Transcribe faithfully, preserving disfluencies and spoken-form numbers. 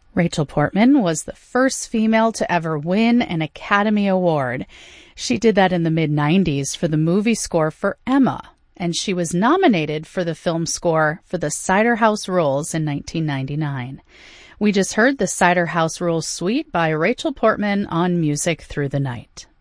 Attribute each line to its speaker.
Speaker 1: Rachel Portman was the first female to ever win an Academy Award. She did that in the mid nineties for the movie score for Emma, and she was nominated for the film score for the Cider House Rules in nineteen ninety-nine. We just heard the Cider House Rules Suite by Rachel Portman on Music Through the Night.